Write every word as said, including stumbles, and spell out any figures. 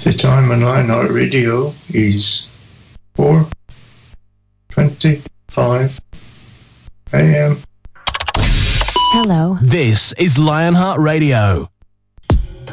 The time on Lionheart Radio is four twenty-five a.m. Hello. This is Lionheart Radio.